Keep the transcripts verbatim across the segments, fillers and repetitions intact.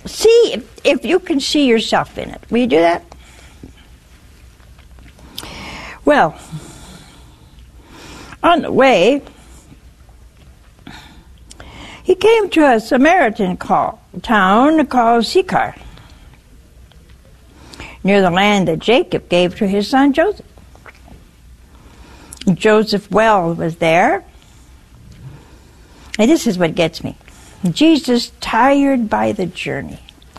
see if, if you can see yourself in it. Will you do that? Well, on the way, he came to a Samaritan call, town called Sychar, near the land that Jacob gave to his son Joseph. And Joseph's well was there. And this is what gets me. Jesus, tired by the journey.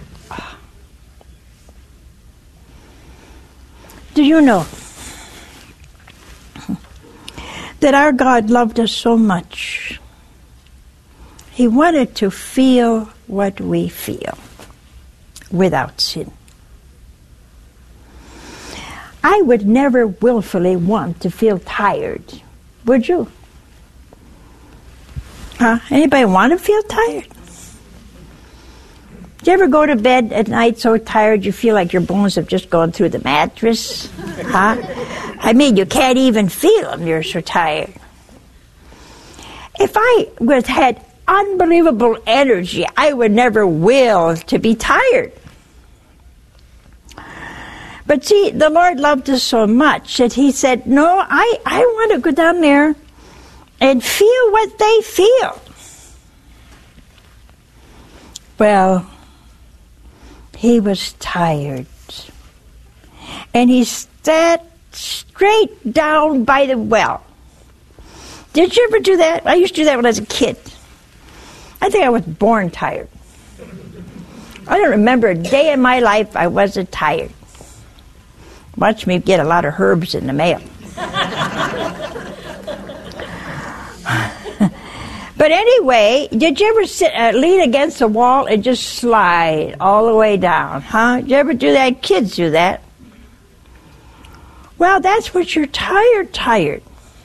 Do you know that our God loved us so much? He wanted to feel what we feel without sin. I would never willfully want to feel tired, would you? Huh? Anybody want to feel tired? Do you ever go to bed at night so tired you feel like your bones have just gone through the mattress? Huh? I mean, you can't even feel them, you're so tired. If I was had unbelievable energy, I would never will to be tired. But see, the Lord loved us so much that he said, no, I, I want to go down there and feel what they feel. Well, he was tired. And he sat straight down by the well. Did you ever do that? I used to do that when I was a kid. I think I was born tired. I don't remember a day in my life I wasn't tired. Watch me get a lot of herbs in the mail. But anyway, did you ever sit, uh, lean against the wall and just slide all the way down? Huh? Did you ever do that? Kids do that. Well, that's what you're tired, tired.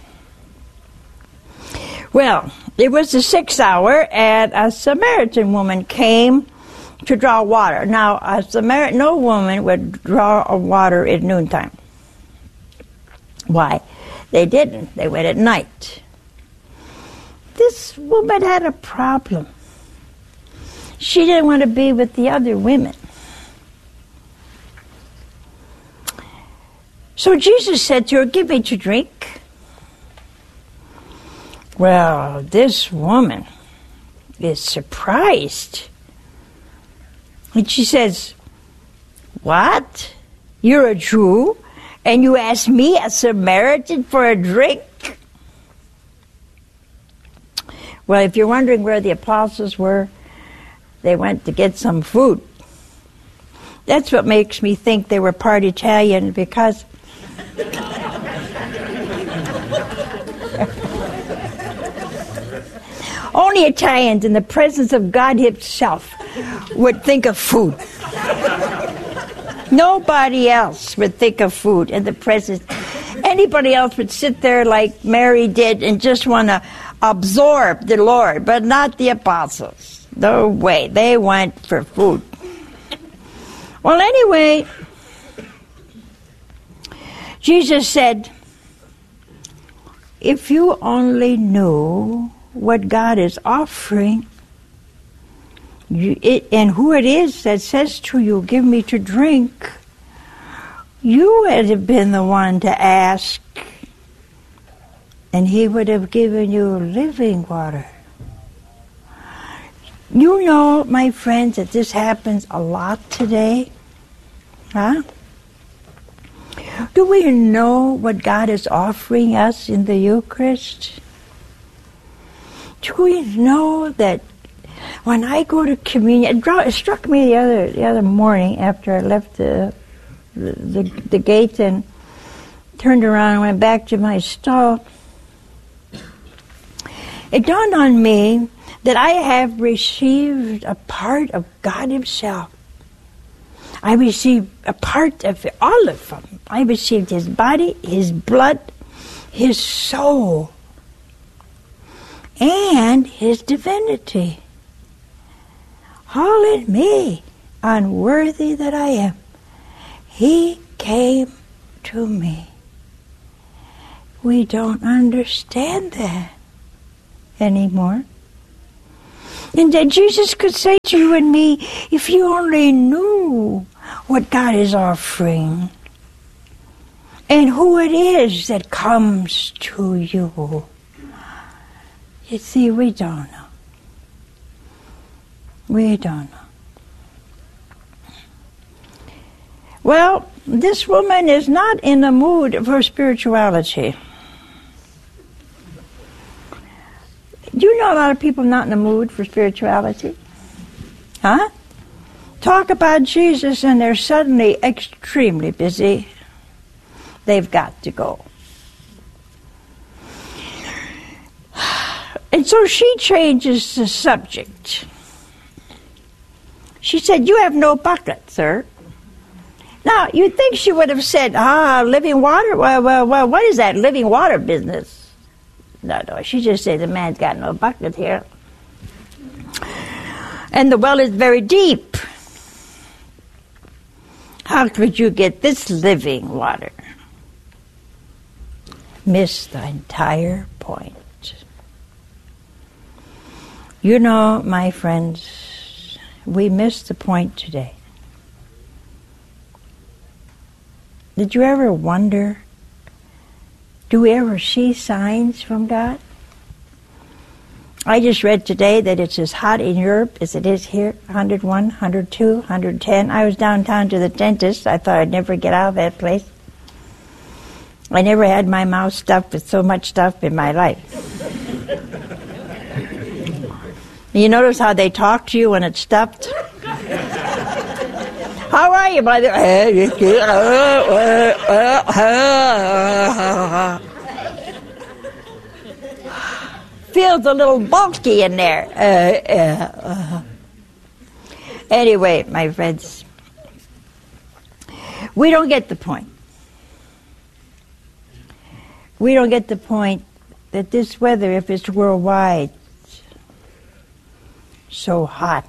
Well, it was the sixth hour, and a Samaritan woman came to draw water. Now, a Samaritan, no woman would draw a water at noontime. Why? They didn't. They went at night. This woman had a problem. She didn't want to be with the other women. So Jesus said to her, give me to drink. Well, this woman is surprised. And she says, what? You're a Jew, and you ask me, a Samaritan, for a drink? Well, if you're wondering where the apostles were, they went to get some food. That's what makes me think they were part Italian, because only Italians in the presence of God himself would think of food. Nobody else would think of food in the presence. Anybody else would sit there like Mary did and just want to absorb the Lord, but not the apostles. No way. They went for food. Well, anyway, Jesus said, if you only knew what God is offering, you, it, and who it is that says to you, give me to drink, you would have been the one to ask, and he would have given you living water. You know, my friends, that this happens a lot today. Huh? Do we know what God is offering us in the Eucharist? Do we know that when I go to communion, it, draw, it struck me the other the other morning after I left the the, the the gate and turned around and went back to my stall. It dawned on me that I have received a part of God himself. I received a part of all of him. I received his body, his blood, his soul, and his divinity. All in me, unworthy that I am. He came to me. We don't understand that anymore. And that Jesus could say to you and me, if you only knew what God is offering and who it is that comes to you. You see, we don't know. We don't know. Well, this woman is not in the mood for spirituality. Do you know a lot of people not in the mood for spirituality? Huh? Talk about Jesus and they're suddenly extremely busy. They've got to go. And so she changes the subject. She said, you have no bucket, sir. Now, you'd think she would have said, ah, living water? Well, well, well, what is that living water business? No, no, she just said, the man's got no bucket here. And the well is very deep. How could you get this living water? Missed the entire point. You know, my friends, we missed the point today. Did you ever wonder, do we ever see signs from God? I just read today that it's as hot in Europe as it is here, one hundred one, one hundred two, one hundred ten. I was downtown to the dentist. I thought I'd never get out of that place. I never had my mouth stuffed with so much stuff in my life. You notice how they talk to you when it's stuffed? How are you, mother? Feels a little bulky in there. Uh, uh, uh. Anyway, my friends, we don't get the point. We don't get the point that this weather, if it's worldwide, so hot.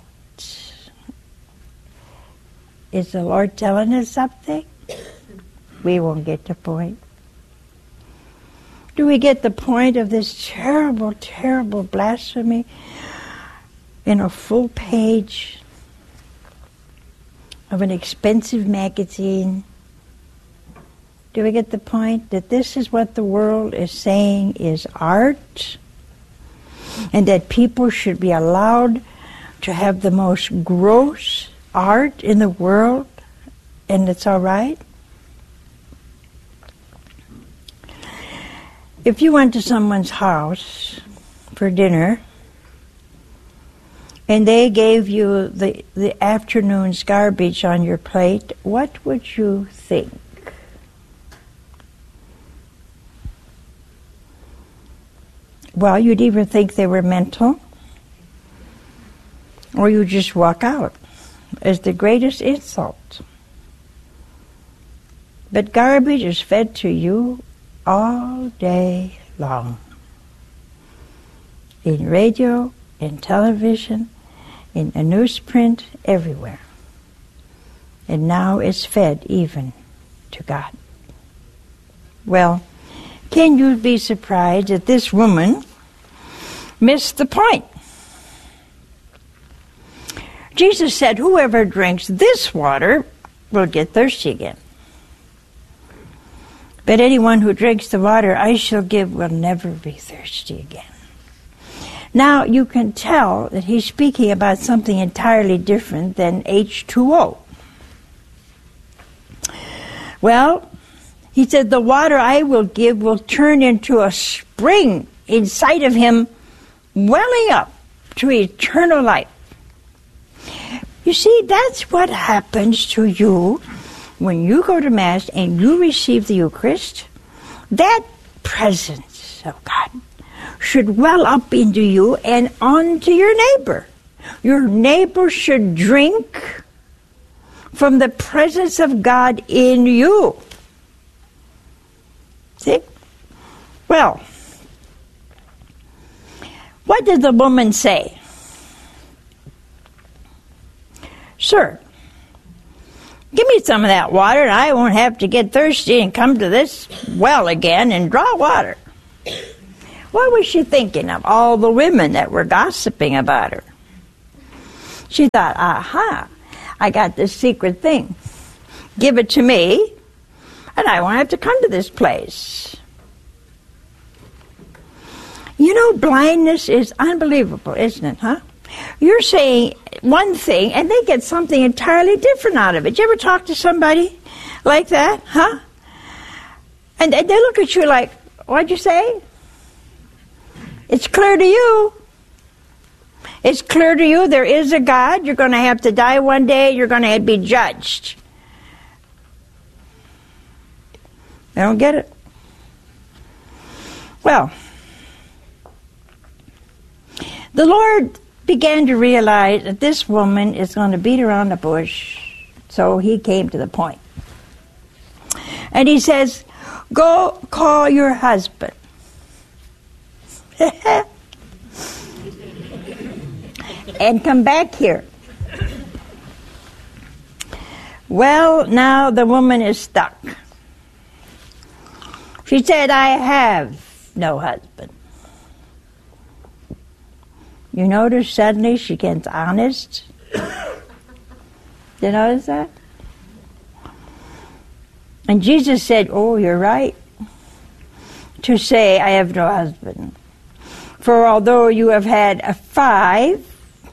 Is the Lord telling us something? We won't get the point. Do we get the point of this terrible, terrible blasphemy in a full page of an expensive magazine? Do we get the point that this is what the world is saying is art, and that people should be allowed to have the most gross art in the world, and it's all right? If you went to someone's house for dinner and they gave you the, the afternoon's garbage on your plate, what would you think? Well, you'd either think they were mental or you just walk out as the greatest insult. But garbage is fed to you all day long. In radio, in television, in a newsprint, everywhere. And now it's fed even to God. Well, can you be surprised that this woman missed the point? Jesus said, whoever drinks this water will get thirsty again. But anyone who drinks the water I shall give will never be thirsty again. Now you can tell that he's speaking about something entirely different than H two O. Well, he said, the water I will give will turn into a spring inside of him, welling up to eternal life. You see, that's what happens to you when you go to Mass and you receive the Eucharist. That presence of God should well up into you and onto your neighbor. Your neighbor should drink from the presence of God in you. See? Well, what did the woman say? Sir, give me some of that water and I won't have to get thirsty and come to this well again and draw water. What was she thinking of? All the women that were gossiping about her. She thought, aha, I got this secret thing. Give it to me, and I won't have to come to this place. You know, blindness is unbelievable, isn't it, huh? You're saying one thing, and they get something entirely different out of it. You ever talk to somebody like that, huh? And they look at you like, what'd you say? It's clear to you. It's clear to you there is a God. You're going to have to die one day. You're going to be judged. They don't get it. Well, the Lord began to realize that this woman is going to beat around the bush. So he came to the point. And he says, go call your husband. And come back here. Well, now the woman is stuck. She said, I have no husband. You notice suddenly she gets honest? Did you notice that? And Jesus said, oh, you're right to say, I have no husband. For although you have had a five,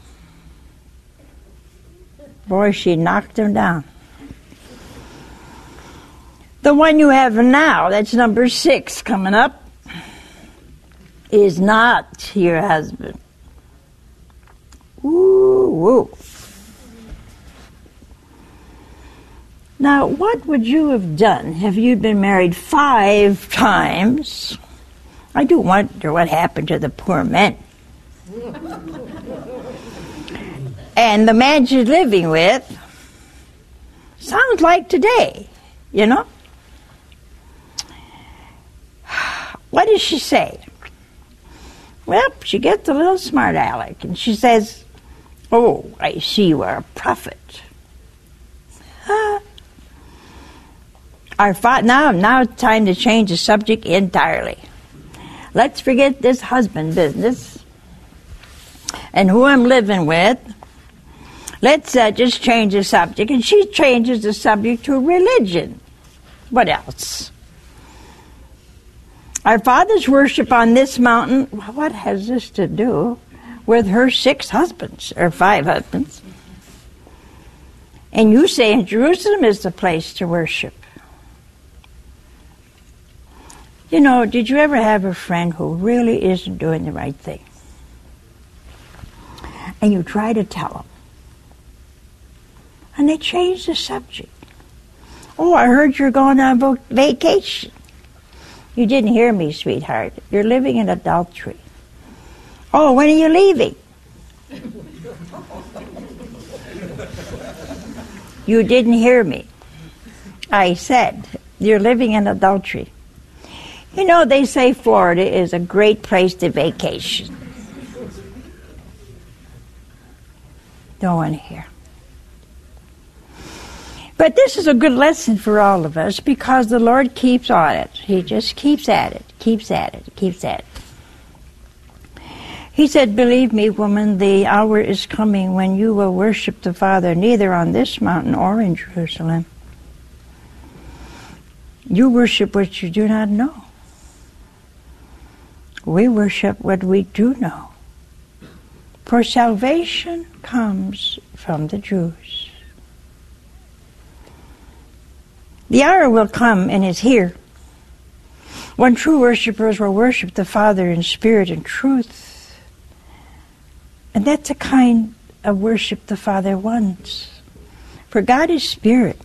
boy, she knocked him down. The one you have now, that's number six coming up, is not your husband. Ooh, woo. Now, what would you have done if you'd been married five times? I do wonder what happened to the poor men. And the man she's living with sounds like today, you know? What does she say? Well, she gets a little smart aleck, and she says, oh, I see you are a prophet. Huh? Our fa- now, now it's time to change the subject entirely. Let's forget this husband business and who I'm living with. Let's uh, just change the subject. And she changes the subject to religion. What else? Our fathers worship on this mountain. What has this to do with her six husbands, or five husbands? And you say in Jerusalem is the place to worship. You know, did you ever have a friend who really isn't doing the right thing? And you try to tell them. And they change the subject. Oh, I heard you're going on vo- vacation. You didn't hear me, sweetheart. You're living in adultery. Oh, when are you leaving? You didn't hear me. I said, you're living in adultery. You know, they say Florida is a great place to vacation. Don't want to hear. But this is a good lesson for all of us because the Lord keeps on it. He just keeps at it, keeps at it, keeps at it. He said, believe me, woman, the hour is coming when you will worship the Father neither on this mountain or in Jerusalem. You worship what you do not know. We worship what we do know. For salvation comes from the Jews. The hour will come and is here when true worshipers will worship the Father in spirit and truth. And that's the kind of worship the Father wants. For God is spirit.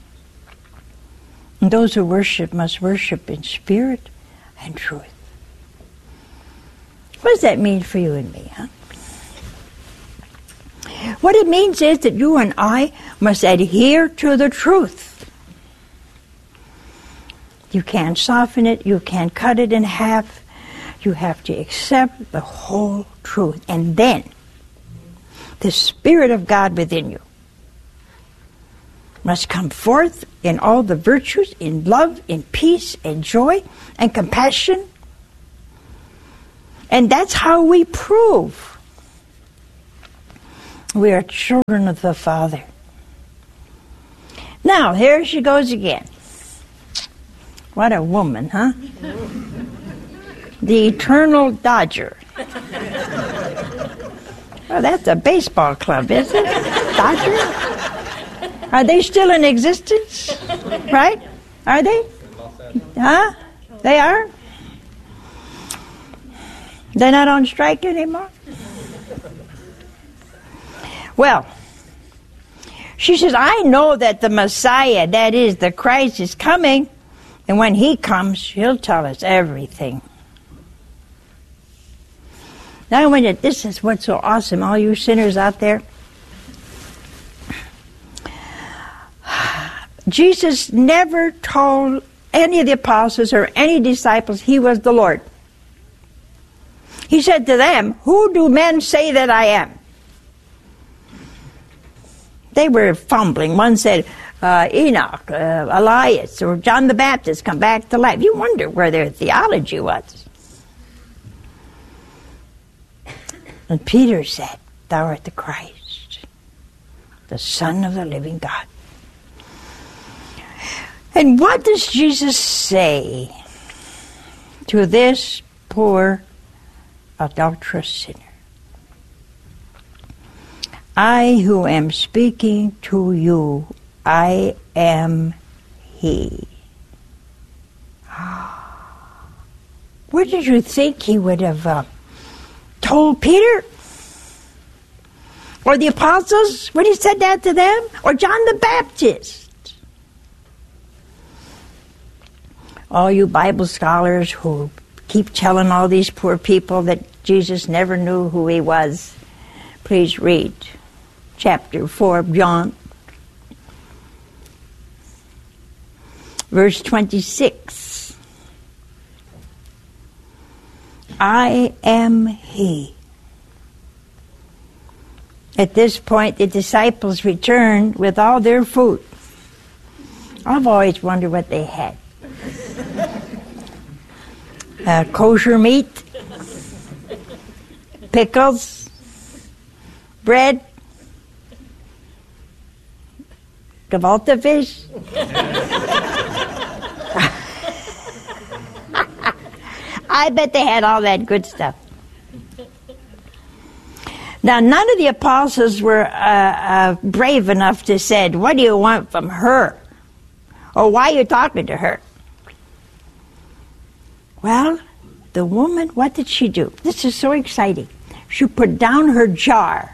And those who worship must worship in spirit and truth. What does that mean for you and me, huh? What it means is that you and I must adhere to the truth. You can't soften it. You can't cut it in half. You have to accept the whole truth. And then the Spirit of God within you must come forth in all the virtues, in love, in peace, and joy, and compassion. And that's how we prove We are children of the Father. Now, here she goes again. What a woman, huh? The Eternal Dodger. Well, that's a baseball club, isn't it? Dodger? Are they still in existence? Right? Are they? Huh? They are? They're not on strike anymore? Well, she says, I know that the Messiah, that is, the Christ, is coming, and when he comes, he'll tell us everything. Now, when it, this is what's so awesome, all you sinners out there. Jesus never told any of the apostles or any disciples he was the Lord. He said to them, who do men say that I am? They were fumbling. One said, uh, Enoch, uh, Elias, or John the Baptist come back to life. You wonder where their theology was. And Peter said, thou art the Christ, the Son of the living God. And what does Jesus say to this poor adulterous sinner? I who am speaking to you, I am he. What did you think he would have uh, told Peter? Or the apostles when he said that to them? Or John the Baptist? All you Bible scholars who keep telling all these poor people that Jesus never knew who he was, please read chapter four of John, verse twenty-six. I am he. At this point, the disciples returned with all their food. I've always wondered what they had. Uh, kosher meat, pickles, bread, gefilte fish. I bet they had all that good stuff. Now, none of the apostles were uh, uh, brave enough to say, what do you want from her? Or why are you talking to her? Well, the woman, what did she do? This is so exciting. She put down her jar,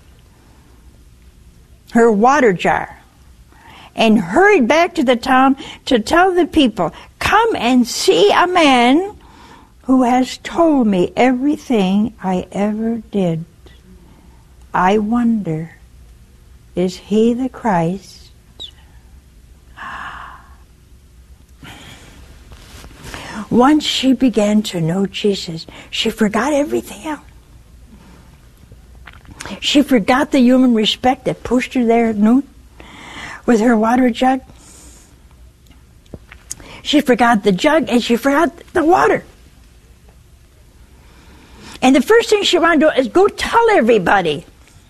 her water jar, and hurried back to the town to tell the people, come and see a man who has told me everything I ever did. I wonder, is he the Christ? Once she began to know Jesus, she forgot everything else. She forgot the human respect that pushed her there at noon with her water jug. She forgot the jug and she forgot the water. And the first thing she wanted to do is go tell everybody.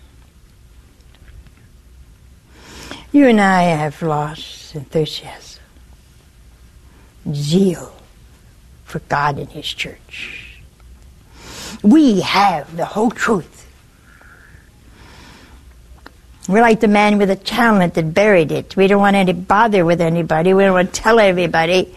You and I have lost enthusiasm, zeal for God and his church. We have the whole truth. We're like the man with the talent that buried it. We don't want any bother with anybody. We don't want to tell everybody.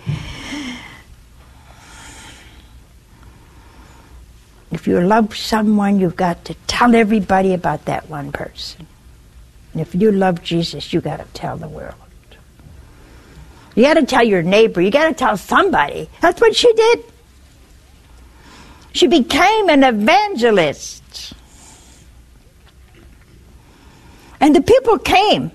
If you love someone, you've got to tell everybody about that one person. And if you love Jesus, you've got to tell the world. You got to tell your neighbor. You got to tell somebody. That's what she did. She became an evangelist. And the people came.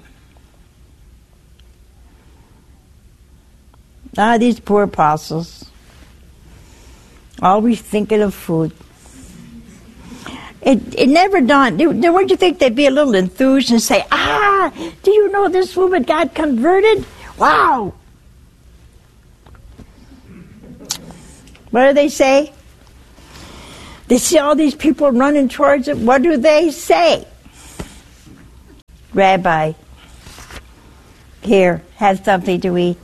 Ah, these poor apostles, always thinking of food. It it never dawned. Wouldn't you think they'd be a little enthused and say, ah, do you know this woman got converted? Wow. What do they say? They see all these people running towards it. What do they say? Rabbi, here, have something to eat.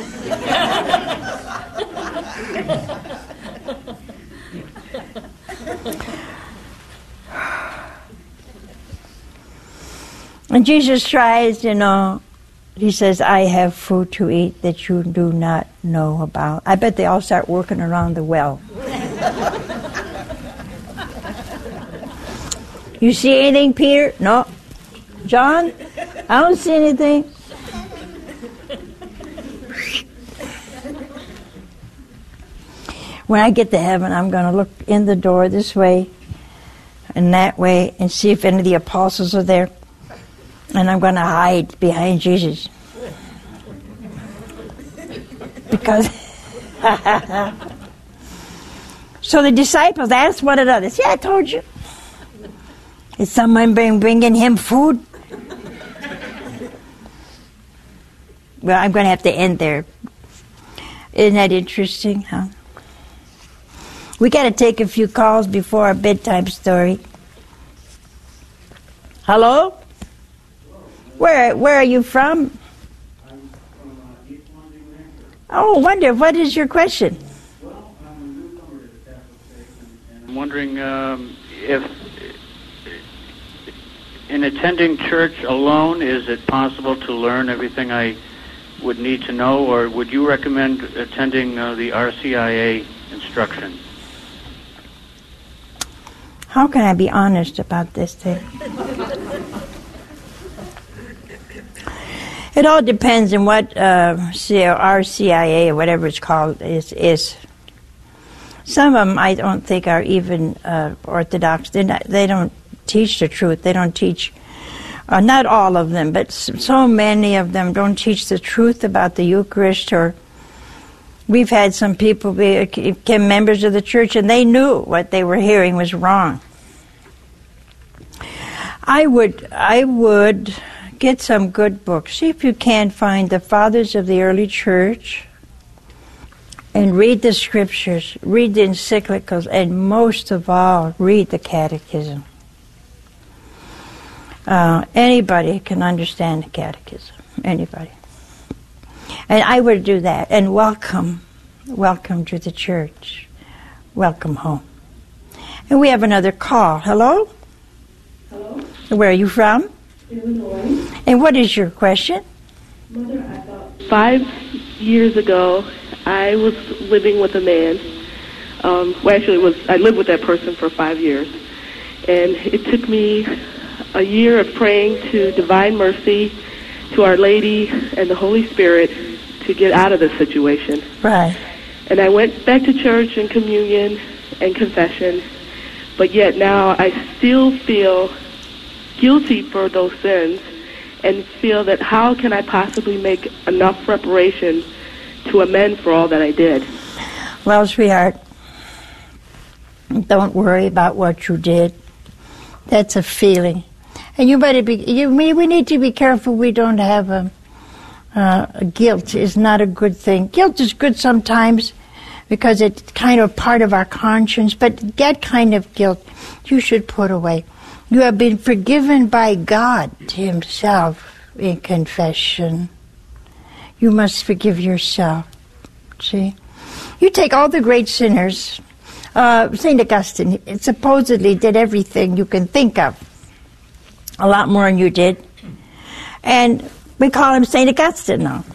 And Jesus tries, you know, he says, I have food to eat that you do not know about. I bet they all start working around the well. You see anything, Peter? No. John? I don't see anything. When I get to heaven, I'm going to look in the door this way and that way and see if any of the apostles are there. And I'm going to hide behind Jesus. Because... So the disciples asked one another, see, I told you. Is someone bring, bringing him food? Well, I'm going to have to end there. Isn't that interesting, huh? We got to take a few calls before our bedtime story. Hello? Where where are you from? I'm from uh, East Lansing, New Hampshire. Oh, wonder, what is your question? Well, I'm a newcomer to the Catholic faith, and, and I'm wondering um, if, in attending church alone, is it possible to learn everything I would need to know, or would you recommend attending uh, the R C I A instruction? How can I be honest about this thing? It all depends on what uh, R C I A or whatever it's called is. is. Some of them I don't think are even uh, Orthodox. They're not, they don't teach the truth. They don't teach, uh, not all of them, but so many of them don't teach the truth about the Eucharist. Or we've had some people be, became members of the church and they knew what they were hearing was wrong. I would, I would get some good books. See if you can find the Fathers of the early church and read the scriptures, read the encyclicals, and most of all, read the catechism. Uh, anybody can understand the catechism. Anybody. And I would do that. And welcome, welcome to the church. Welcome home. And we have another call. Hello? Hello? Where are you from? Illinois. And what is your question? Mother, I thought five years ago, I was living with a man. Um, well, actually, it was I lived with that person for five years. And it took me a year of praying to Divine Mercy, to Our Lady, and the Holy Spirit to get out of the situation. Right. And I went back to church and communion and confession, but yet now I still feel guilty for those sins and feel that how can I possibly make enough reparation to amend for all that I did? Well, sweetheart, don't worry about what you did. That's a feeling. And you better be, you, we need to be careful we don't have a, uh, guilt is not a good thing. Guilt is good sometimes because it's kind of part of our conscience, but that kind of guilt you should put away. You have been forgiven by God Himself in confession. You must forgive yourself. See? You take all the great sinners. Uh, Saint Augustine supposedly did everything you can think of. A lot more than you did. And we call him Saint Augustine now.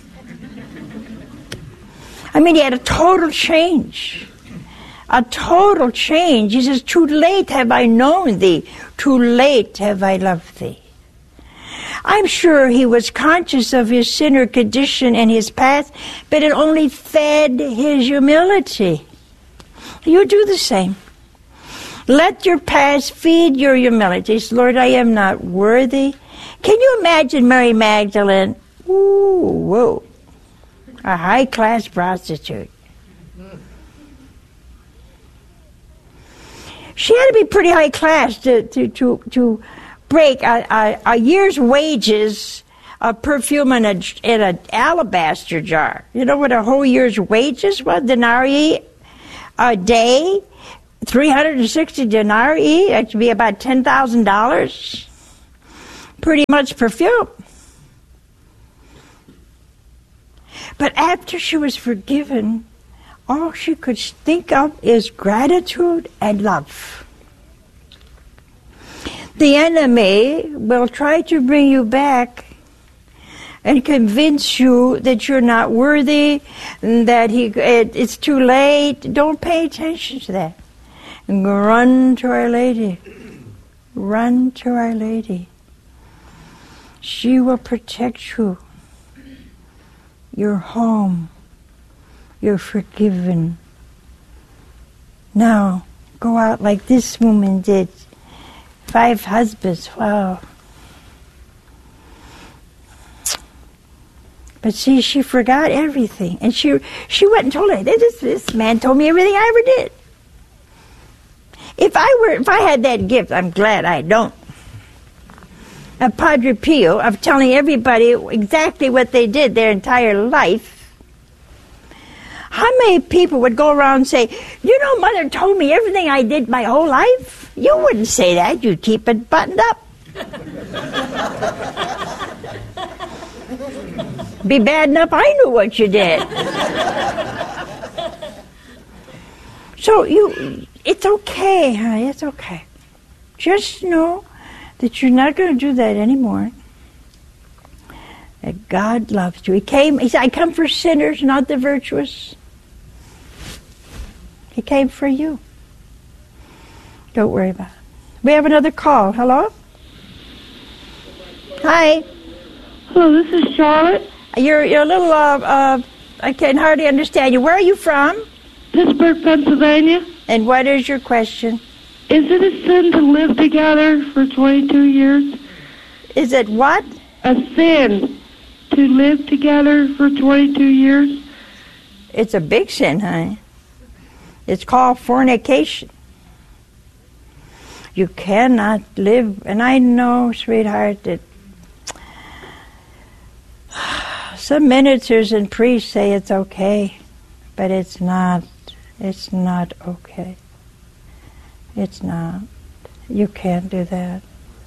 I mean, he had a total change. A total change. He says, too late have I known thee. Too late have I loved thee. I'm sure he was conscious of his sinner condition and his past, but it only fed his humility. You do the same. Let your past feed your humility. Lord, I am not worthy. Can you imagine Mary Magdalene? Ooh, whoa. A high-class prostitute. She had to be pretty high class to to to, to break a, a, a year's wages of perfume in a in an alabaster jar. You know what a whole year's wages was? Denarii a day, three hundred and sixty denarii. That would be about ten thousand dollars. pretty much perfume. But after she was forgiven, all she could think of is gratitude and love. The enemy will try to bring you back and convince you that you're not worthy, that he it, it's too late. Don't pay attention to that. And run to Our Lady. Run to Our Lady. She will protect you. You're home. You're forgiven. Now, go out like this woman did. Five husbands. Wow. But see, she forgot everything. And she she went and told her, this, this man told me everything I ever did. If I were, if I had that gift, I'm glad I don't. Of Padre Pio, of telling everybody exactly what they did their entire life. How many people would go around and say, you know, Mother told me everything I did my whole life? You wouldn't say that. You'd keep it buttoned up. Be bad enough I knew what you did. So you, it's okay, honey, it's okay. Just know that you're not going to do that anymore. That God loves you. He came, he said, I come for sinners, not the virtuous. He came for you. Don't worry about it. We have another call. Hello? Hi. Hello, this is Charlotte. You're, you're a little, uh, uh, I can hardly understand you. Where are you from? Pittsburgh, Pennsylvania. And what is your question? Is it a sin to live together for twenty-two years? Is it what? A sin to live together for twenty-two years? It's a big sin, honey. It's called fornication. You cannot live, and I know, sweetheart, that some ministers and priests say it's okay, but it's not. It's not okay. It's not. You can't do that.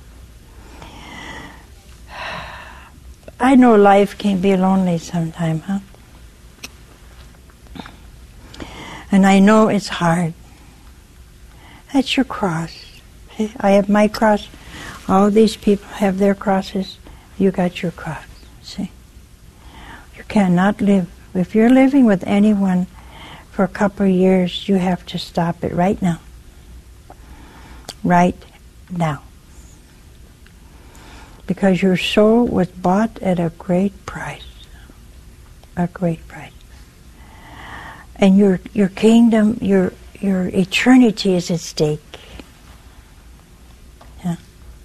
I know life can be lonely sometime, huh? And I know it's hard. That's your cross. See, I have my cross. All these people have their crosses. You got your cross. See? You cannot live. If you're living with anyone for a couple of years, you have to stop it right now. Right now. Because your soul was bought at a great price. A great price. And your your kingdom, your your eternity is at stake. Yeah.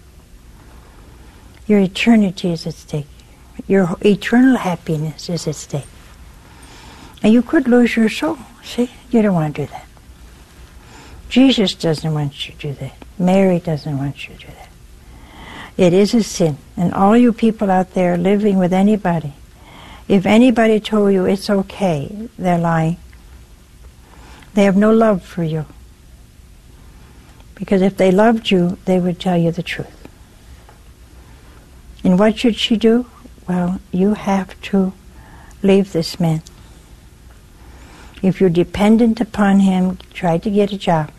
Your eternity is at stake. Your eternal happiness is at stake. And you could lose your soul. See? You don't want to do that. Jesus doesn't want you to do that. Mary doesn't want you to do that. It is a sin. And all you people out there living with anybody, if anybody told you it's okay, they're lying. They have no love for you. Because if they loved you, they would tell you the truth. And what should she do? Well, you have to leave this man. If you're dependent upon him, try to get a job.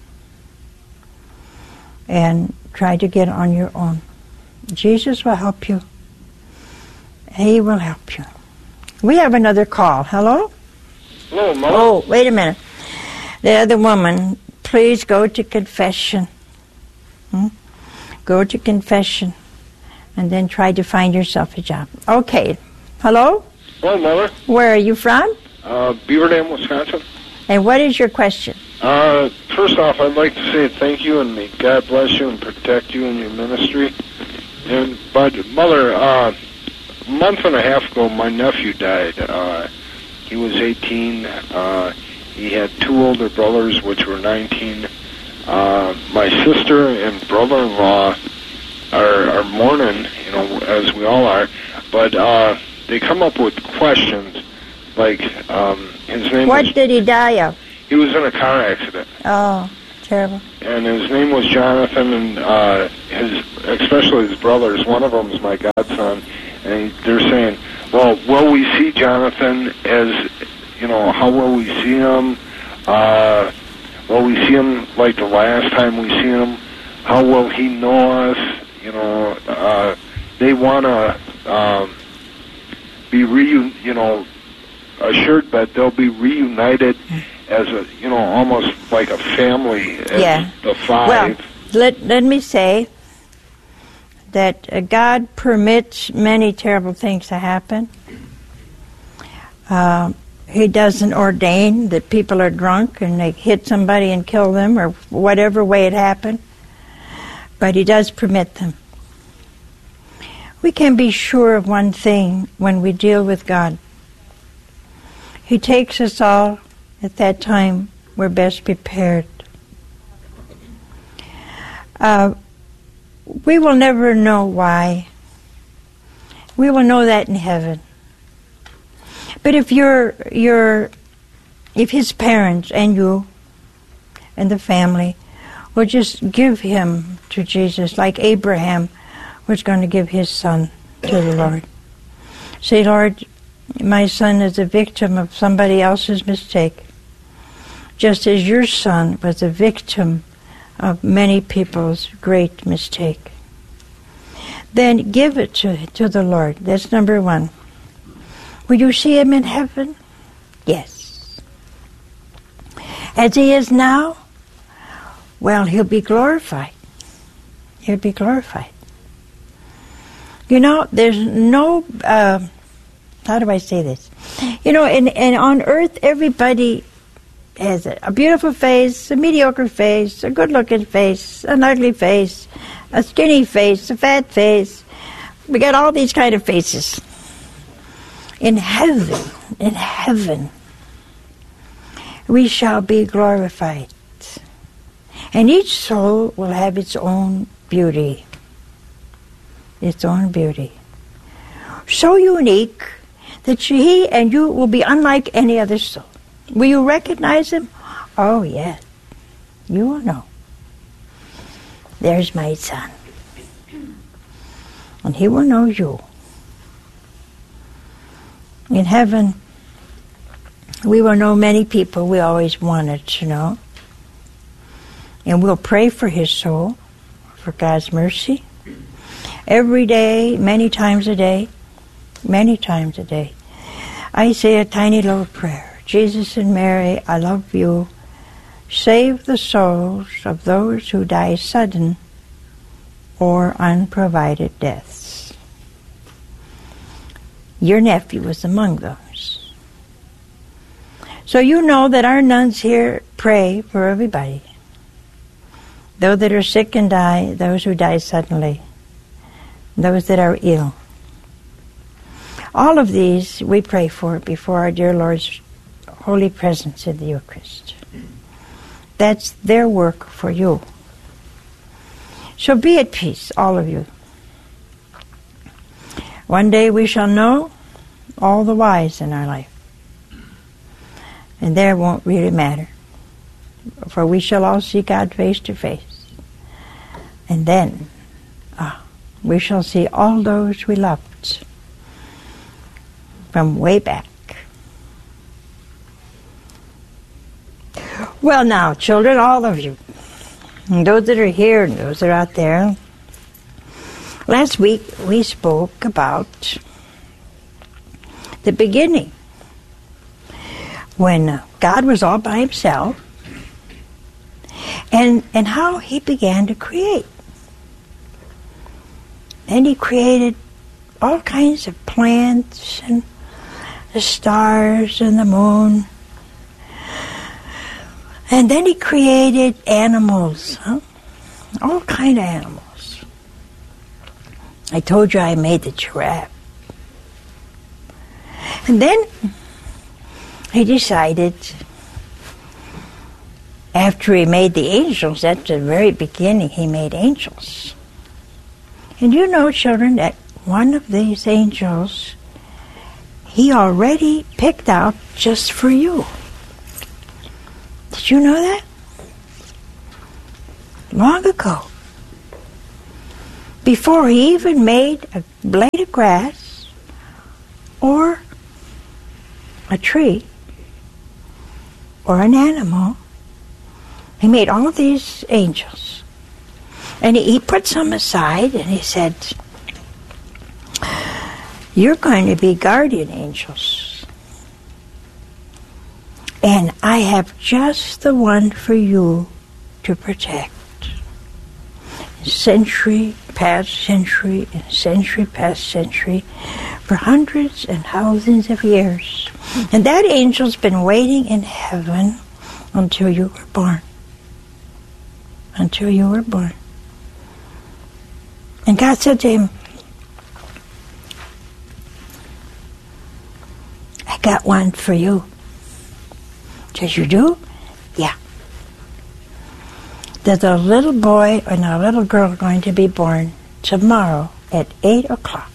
And try to get on your own. Jesus will help you. He will help you. We have another call. Hello? Hello, Mother. Oh, wait a minute. The other woman, please go to confession. Hmm? Go to confession. And then try to find yourself a job. Okay. Hello? Hello, Mother. Where are you from? Uh, Beaver Dam, Wisconsin. And what is your question? Uh, first off, I'd like to say thank you and may God bless you and protect you in your ministry. And, but, Mother, uh, a month and a half ago, my nephew died. Uh, he was eighteen. Uh, he had two older brothers, which were nineteen. Uh, my sister and brother-in-law are, are mourning, you know, as we all are. But uh, they come up with questions like, um, his name What was, did he die of? he was in a car accident. Oh, terrible. and his name was Jonathan, and uh, his, especially his brothers, one of them is my godson, and they're saying, well, will we see Jonathan as, you know, how will we see him? Uh, will we see him like the last time we see him? How will he know us? You know, uh, they want to um, be reun, you know, assured that they'll be reunited as a, you know, almost like a family. As yeah. The five. Well, let let me say that uh, God permits many terrible things to happen. Uh, he doesn't ordain that people are drunk and they hit somebody and kill them, or whatever way it happened. But he does permit them. We can be sure of one thing when we deal with God. He takes us all at that time we're best prepared. Uh, we will never know why. We will know that in heaven. But if you're, you're, if his parents and you and the family will just give him to Jesus, like Abraham was going to give his son to the Lord. Say, Lord, my son is a victim of somebody else's mistake, just as your son was a victim of many people's great mistake. Then give it to, to the Lord. That's number one. Will you see him in heaven? Yes. As he is now? Well, he'll be glorified. He'll be glorified. You know, there's no, uh, how do I say this? You know, and, and on earth, everybody has a, a beautiful face, a mediocre face, a good-looking face, an ugly face, a skinny face, a fat face. We got all these kind of faces. In heaven, in heaven, we shall be glorified. And each soul will have its own beauty. Its own beauty. So unique that he and you will be unlike any other soul. Will you recognize him? Oh, yes. You will know. There's my son. And he will know you. In heaven, we will know many people we always wanted to know. And we'll pray for his soul, for God's mercy. Every day, many times a day, many times a day, I say a tiny little prayer. Jesus and Mary, I love you. Save the souls of those who die sudden or unprovided deaths. Your nephew was among those. So you know that our nuns here pray for everybody. Those that are sick and die, those who die suddenly, those that are ill. All of these we pray for before our dear Lord's holy presence in the Eucharist. That's their work for you. So be at peace, all of you. One day we shall know all the whys in our life. And there won't really matter. For we shall all see God face to face. And then ah, we shall see all those we loved from way back. Well now, children, all of you, and those that are here and those that are out there, last week we spoke about the beginning, when God was all by himself, and and how he began to create. And he created all kinds of plants and the stars and the moon. And then he created animals, huh? All kind of animals. I told you I made the giraffe. And then he decided, after he made the angels, at the very beginning he made angels. And you know, children, that one of these angels he already picked out just for you. Did you know that? long ago, before he even made a blade of grass or a tree or an animal, he made all of these angels. And he, he put some aside and he said, you're going to be guardian angels. And I have just the one for you to protect. Century past century and century past century for hundreds and thousands of years. And that angel's been waiting in heaven until you were born. Until you were born. And God said to him, I got one for you. Says, you do? Yeah. There's a little boy and a little girl going to be born tomorrow at eight o'clock.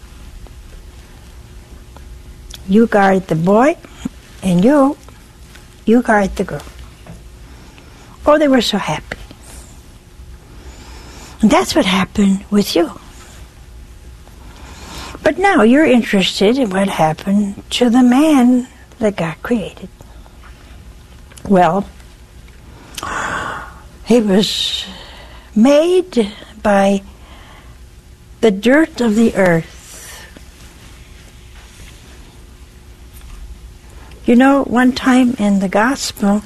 You guard the boy, and you, you guard the girl. Oh, they were so happy. And that's what happened with you. But now you're interested in what happened to the man that God created. Well, he was made by the dirt of the earth. You know, one time in the gospel,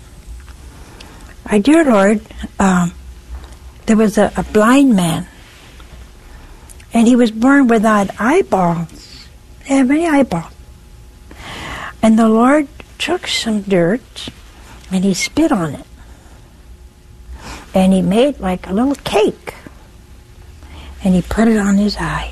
our dear Lord, um, there was a, a blind man, and he was born without eyeballs. He didn't have any eyeballs. And the Lord took some dirt, and he spit on it. And he made like a little cake. And he put it on his eye.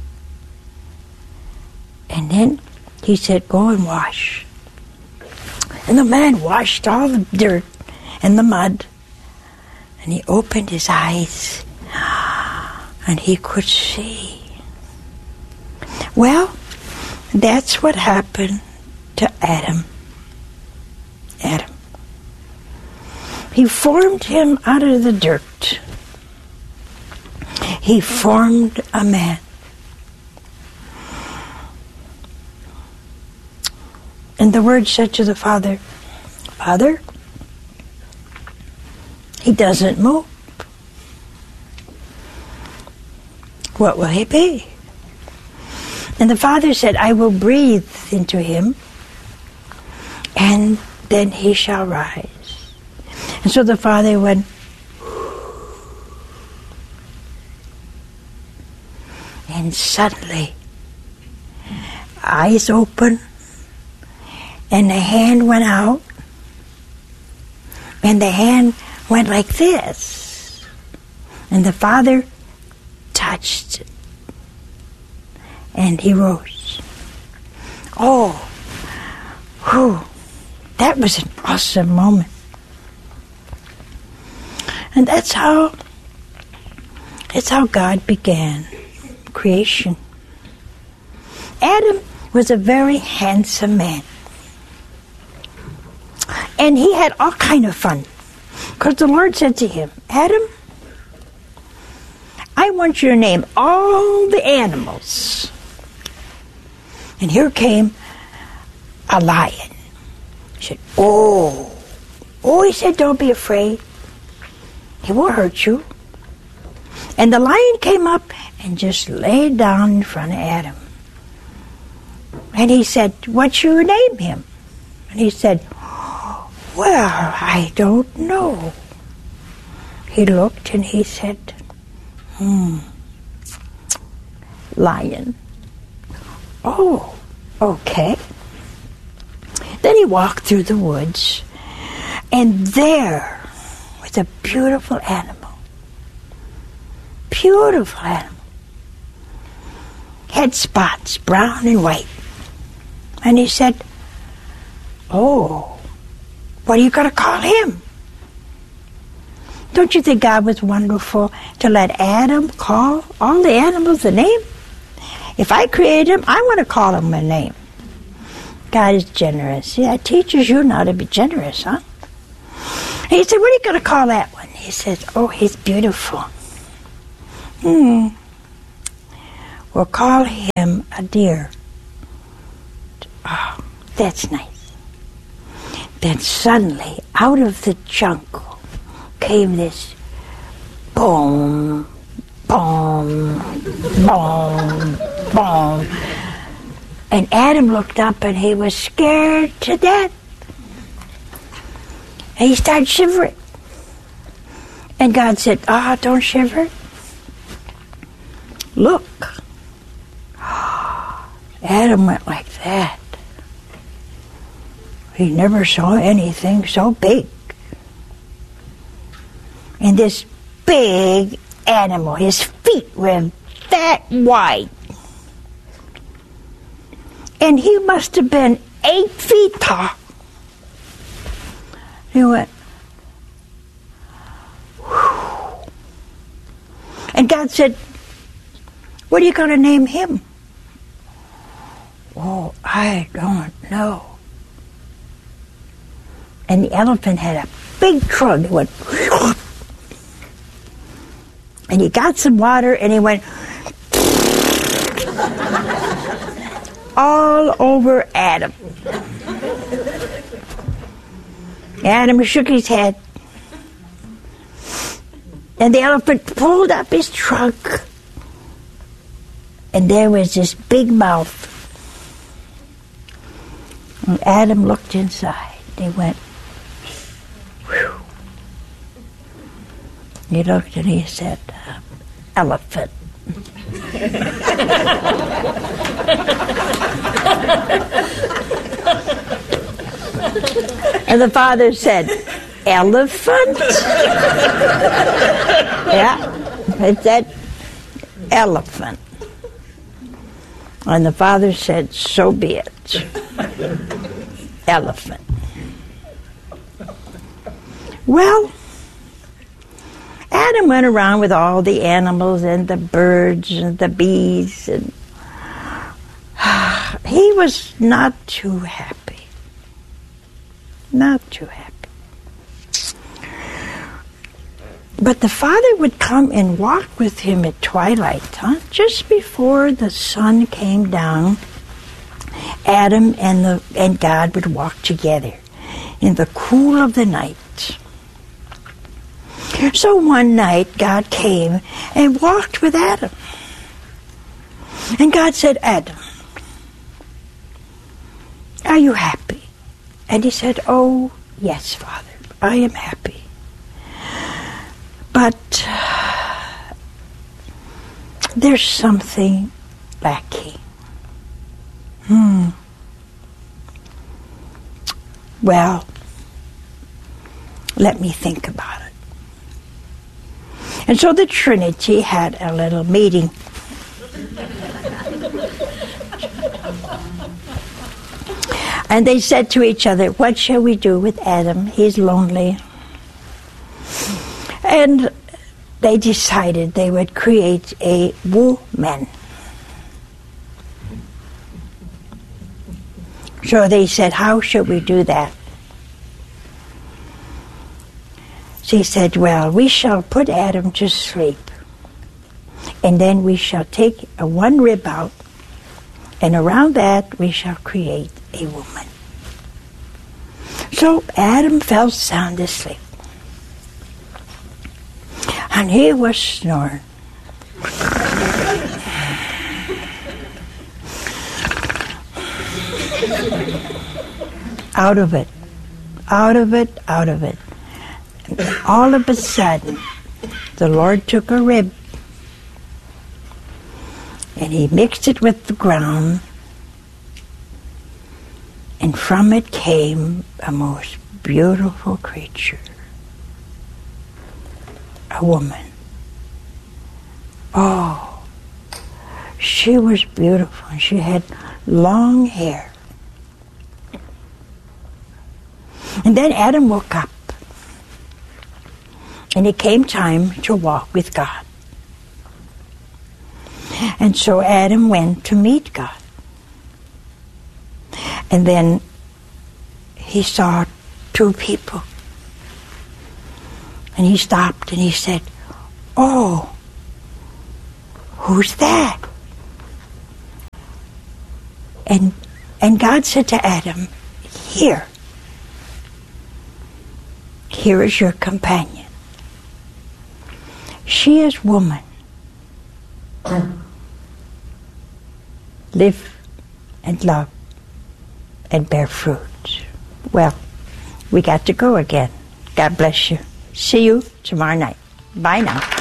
And then he said, go and wash. And the man washed all the dirt and the mud. And he opened his eyes. And he could see. Well, that's what happened to Adam. Adam. He formed him out of the dirt. He formed a man. And the Word said to the Father, Father, he doesn't move. What will he be? And the Father said, I will breathe into him, and then he shall rise. And so the Father went, and suddenly, eyes open, and the hand went out, and the hand went like this. And the Father touched it, and he rose. Oh, whew, that was an awesome moment. And that's how, that's how God began creation. Adam was a very handsome man. And he had all kind of fun. Because the Lord said to him, Adam, I want you to name all the animals. And here came a lion. He said, oh. Oh, he said, don't be afraid. He won't hurt you. And the lion came up and just laid down in front of Adam. And he said, what should you name him? And he said, well, I don't know. He looked and he said, hmm, lion. Oh, okay. Then he walked through the woods, and there was a beautiful animal. Beautiful animal. Had spots, brown and white. And he said, oh, what are you going to call him? Don't you think God was wonderful to let Adam call all the animals a name? If I create him, I want to call him a name. God is generous. See, that teaches you not to be generous, huh? And he said, what are you going to call that one? He says, oh, he's beautiful. Hmm. We'll call him a deer. Oh, that's nice. Then suddenly, out of the jungle, came this boom, boom, boom, boom. And Adam looked up and he was scared to death. And he started shivering. And God said, ah, oh, don't shiver. Look. Adam went like that. He never saw anything so big. And this big animal, his feet were that wide. And he must have been eight feet tall. He went, whew. And God said, what are you going to name him? Oh, I don't know. And the elephant had a big trunk. It went, whew. And he got some water and he went all over Adam. Adam shook his head. And the elephant pulled up his trunk. And there was this big mouth. And Adam looked inside. He went, whew. He looked and he said, uh, elephant. And the father said, elephant? Yeah, it said elephant. And the father said, so be it. Elephant. Well, Adam went around with all the animals and the birds and the bees, and he was not too happy. Not too happy. But the father would come and walk with him at twilight, huh? Just before the sun came down. Adam and the and God would walk together in the cool of the night. So one night God came and walked with Adam. And God said, Adam, are you happy? And he said, oh, yes, Father, I am happy. But uh, there's something lacking. Hmm. Well, let me think about it. And so the Trinity had a little meeting. And they said to each other, what shall we do with Adam? He's lonely. And they decided they would create a woman. So they said, how shall we do that? She said, well, we shall put Adam to sleep. And then we shall take a one rib out. And around that we shall create a woman. So Adam fell sound asleep. And he was snoring. Out of it, out of it, out of it. And all of a sudden, the Lord took a rib and he mixed it with the ground, and from it came a most beautiful creature, a woman. Oh, she was beautiful, and she had long hair. And then Adam woke up, and it came time to walk with God. And so Adam went to meet God. And then he saw two people. And he stopped and he said, "Oh, who's that?" And and God said to Adam, "Here. Here is your companion. She is woman. Live and love and bear fruit." Well, we got to go again. God bless you. See you tomorrow night. Bye now.